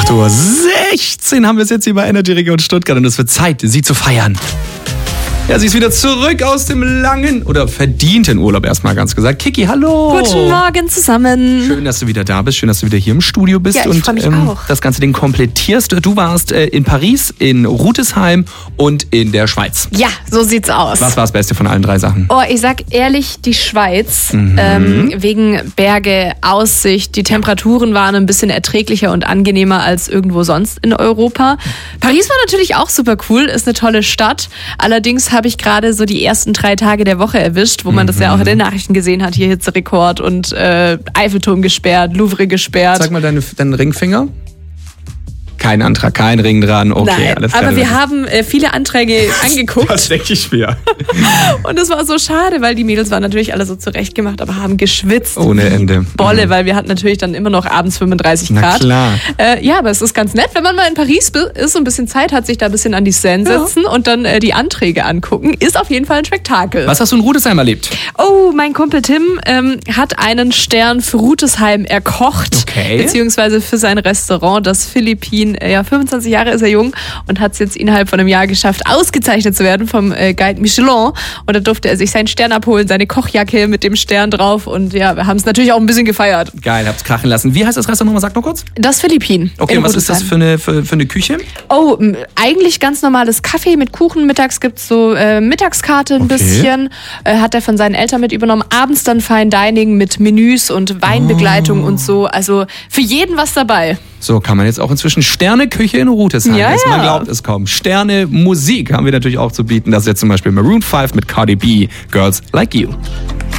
Faktor 16 haben wir es jetzt hier bei Energy Region Stuttgart und es wird Zeit, sie zu feiern. Ja, sie ist wieder zurück aus dem langen oder verdienten Urlaub erstmal ganz gesagt. Kiki, hallo. Guten Morgen zusammen. Schön, dass du wieder da bist. Schön, dass du wieder hier im Studio bist ja, ich freu mich und auch. Das ganze Ding komplettierst. Du warst in Paris, in Rüdesheim und in der Schweiz. Ja, so sieht's aus. Was war das Beste von allen 3 Sachen? Oh, ich sag ehrlich, die Schweiz. Wegen Berge, Aussicht. Die Temperaturen waren ein bisschen erträglicher und angenehmer als irgendwo sonst in Europa. Paris war natürlich auch super cool, ist eine tolle Stadt. Allerdings habe ich gerade so die ersten 3 Tage der Woche erwischt, wo man das ja auch in den Nachrichten gesehen hat. Hier Hitzerekord und Eiffelturm gesperrt, Louvre gesperrt. Sag mal deinen Ringfinger. Kein Antrag, kein Ring dran. Okay, Nein, alles klar. aber wir haben viele Anträge angeguckt. Das denke ich mir. Und das war so schade, weil die Mädels waren natürlich alle so zurechtgemacht, aber haben geschwitzt. Ohne Ende. Bolle, weil wir hatten natürlich dann immer noch abends 35 Grad. Na klar. Ja, aber es ist ganz nett, wenn man mal in Paris ist, so ein bisschen Zeit hat, sich da ein bisschen an die Seine setzen und dann die Anträge angucken. Ist auf jeden Fall ein Spektakel. Was hast du in Rüdesheim erlebt? Oh, mein Kumpel Tim hat einen Stern für Rüdesheim erkocht. Okay. Beziehungsweise für sein Restaurant, das Philippin. Ja, 25 Jahre ist er jung und hat es jetzt innerhalb von einem Jahr geschafft, ausgezeichnet zu werden vom Guide Michelin. Und da durfte er sich seinen Stern abholen, seine Kochjacke mit dem Stern drauf. Und ja, wir haben es natürlich auch ein bisschen gefeiert. Geil, hab's krachen lassen. Wie heißt das Restaurant nochmal? Sag nur kurz. Das Philippin. Okay, und was ist das für eine Küche? Oh, eigentlich ganz normales Kaffee mit Kuchen. Mittags gibt's so Mittagskarte ein bisschen. Hat er von seinen Eltern mit übernommen. Abends dann Fine Dining mit Menüs und Weinbegleitung und so. Also für jeden was dabei. So kann man jetzt auch inzwischen Sterneküche in Rüdesheim. Ja, essen. Man ja. glaubt es kaum. Sterne Musik haben wir natürlich auch zu bieten. Das ist jetzt zum Beispiel Maroon 5 mit Cardi B, Girls Like You.